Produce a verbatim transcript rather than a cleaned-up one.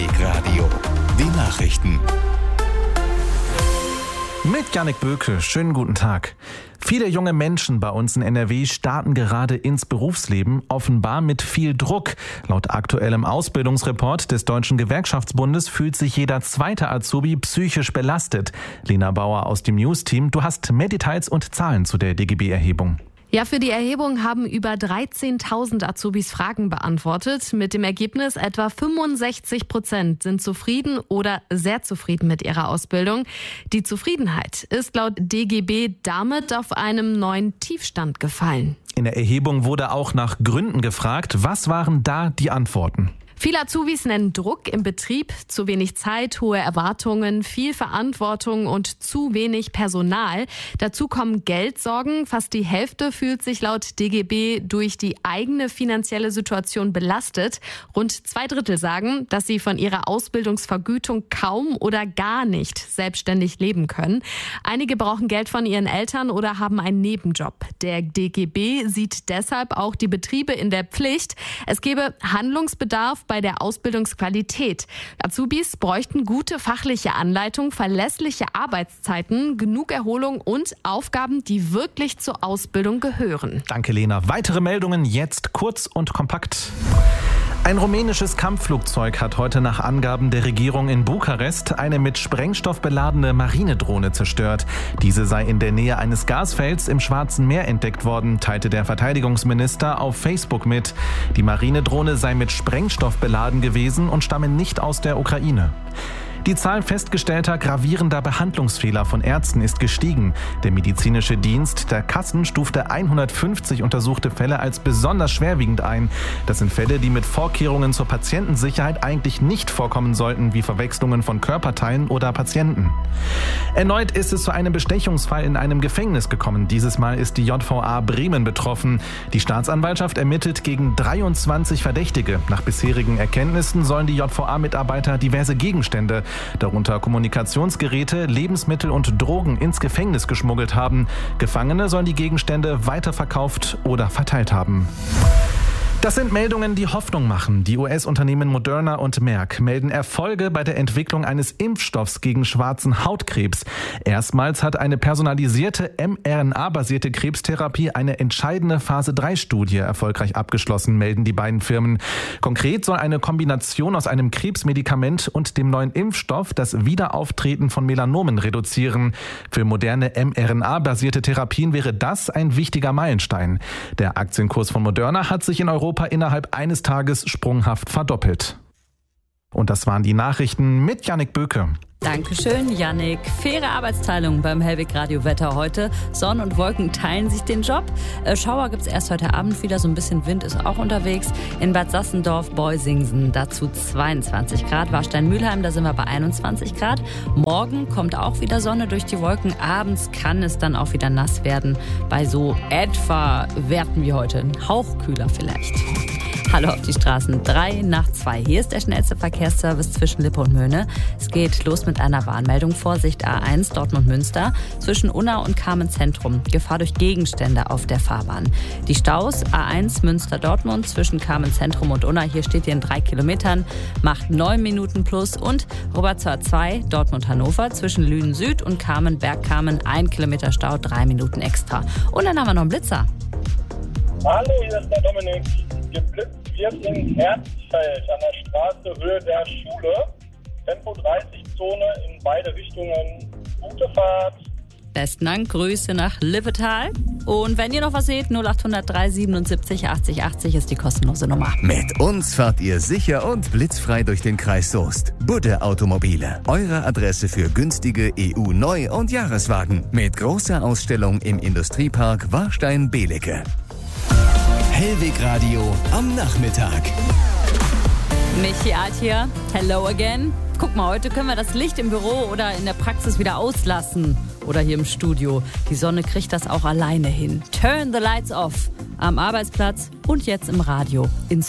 Hellweg-Radio. Die Nachrichten. Mit Jannik Böke, schönen guten Tag. Viele junge Menschen bei uns in N R W starten gerade ins Berufsleben, offenbar mit viel Druck. Laut aktuellem Ausbildungsreport des Deutschen Gewerkschaftsbundes fühlt sich jeder zweite Azubi psychisch belastet. Lena Bauer aus dem News-Team, du hast mehr Details und Zahlen zu der D G B-Erhebung. Ja, für die Erhebung haben über dreizehntausend Azubis Fragen beantwortet. Mit dem Ergebnis, etwa fünfundsechzig Prozent sind zufrieden oder sehr zufrieden mit ihrer Ausbildung. Die Zufriedenheit ist laut D G B damit auf einem neuen Tiefstand gefallen. In der Erhebung wurde auch nach Gründen gefragt. Was waren da die Antworten? Viele Azubis nennen Druck im Betrieb, zu wenig Zeit, hohe Erwartungen, viel Verantwortung und zu wenig Personal. Dazu kommen Geldsorgen. Fast die Hälfte fühlt sich laut D G B durch die eigene finanzielle Situation belastet. Rund zwei Drittel sagen, dass sie von ihrer Ausbildungsvergütung kaum oder gar nicht selbstständig leben können. Einige brauchen Geld von ihren Eltern oder haben einen Nebenjob. Der D G B sieht deshalb auch die Betriebe in der Pflicht. Es gebe Handlungsbedarf bei der Ausbildungsqualität. Azubis bräuchten gute fachliche Anleitung, verlässliche Arbeitszeiten, genug Erholung und Aufgaben, die wirklich zur Ausbildung gehören. Danke, Lena. Weitere Meldungen jetzt kurz und kompakt. Ein rumänisches Kampfflugzeug hat heute nach Angaben der Regierung in Bukarest eine mit Sprengstoff beladene Marinedrohne zerstört. Diese sei in der Nähe eines Gasfelds im Schwarzen Meer entdeckt worden, teilte der Verteidigungsminister auf Facebook mit. Die Marinedrohne sei mit Sprengstoff beladen gewesen und stamme nicht aus der Ukraine. Die Zahl festgestellter gravierender Behandlungsfehler von Ärzten ist gestiegen. Der medizinische Dienst der Kassen stufte hundertfünfzig untersuchte Fälle als besonders schwerwiegend ein. Das sind Fälle, die mit Vorkehrungen zur Patientensicherheit eigentlich nicht vorkommen sollten, wie Verwechslungen von Körperteilen oder Patienten. Erneut ist es zu einem Bestechungsfall in einem Gefängnis gekommen. Dieses Mal ist die J V A Bremen betroffen. Die Staatsanwaltschaft ermittelt gegen dreiundzwanzig Verdächtige. Nach bisherigen Erkenntnissen sollen die J V A-Mitarbeiter diverse Gegenstände, darunter Kommunikationsgeräte, Lebensmittel und Drogen, ins Gefängnis geschmuggelt haben. Gefangene sollen die Gegenstände weiterverkauft oder verteilt haben. Das sind Meldungen, die Hoffnung machen. Die U S-Unternehmen Moderna und Merck melden Erfolge bei der Entwicklung eines Impfstoffs gegen schwarzen Hautkrebs. Erstmals hat eine personalisierte mRNA-basierte Krebstherapie eine entscheidende Phase drei Studie erfolgreich abgeschlossen, melden die beiden Firmen. Konkret soll eine Kombination aus einem Krebsmedikament und dem neuen Impfstoff das Wiederauftreten von Melanomen reduzieren. Für moderne mRNA-basierte Therapien wäre das ein wichtiger Meilenstein. Der Aktienkurs von Moderna hat sich in Europa innerhalb eines Tages sprunghaft verdoppelt. Und das waren die Nachrichten mit Jannik Böke. Dankeschön, Jannik. Faire Arbeitsteilung beim Hellweg-Radio Wetter heute. Sonne und Wolken teilen sich den Job. Äh, Schauer gibt's erst heute Abend wieder. So ein bisschen Wind ist auch unterwegs. In Bad Sassendorf-Beusingsen dazu zweiundzwanzig Grad. Warstein-Mülheim, da sind wir bei einundzwanzig Grad. Morgen kommt auch wieder Sonne durch die Wolken. Abends kann es dann auch wieder nass werden. Bei so etwa Werten wie heute. Ein Hauch kühler vielleicht. Hallo auf die Straßen. Drei nach zwei. Hier ist der schnellste Verkehrsservice zwischen Lippe und Möhne. Es geht los mit einer Warnmeldung. Vorsicht A eins Dortmund-Münster zwischen Unna und Carmen-Zentrum. Gefahr durch Gegenstände auf der Fahrbahn. Die Staus A eins Münster-Dortmund zwischen Carmen-Zentrum und Unna. Hier steht ihr in drei Kilometern. Macht neun Minuten plus. Und Robert A zwei Dortmund-Hannover zwischen Lünen-Süd und Carmen-Bergkamen. Ein Kilometer Stau, drei Minuten extra. Und dann haben wir noch einen Blitzer. Hallo, hier ist der Dominik. Geblitzt wird in Herzfeld an der Straße Höhe der Schule. Tempo dreißig Zone in beide Richtungen. Gute Fahrt. Besten Dank, Grüße nach Lippetal. Und wenn ihr noch was seht, null acht null drei siebenundsiebzig achtzig achtzig ist die kostenlose Nummer. Mit uns fahrt ihr sicher und blitzfrei durch den Kreis Soest. Budde Automobile, eure Adresse für günstige E U-Neu- und Jahreswagen. Mit großer Ausstellung im Industriepark Warstein-Belecke. Hellweg-Radio am Nachmittag. Michi Art hier. Hello again. Guck mal, heute können wir das Licht im Büro oder in der Praxis wieder auslassen. Oder hier im Studio. Die Sonne kriegt das auch alleine hin. Turn the lights off. Am Arbeitsplatz und jetzt im Radio. Ins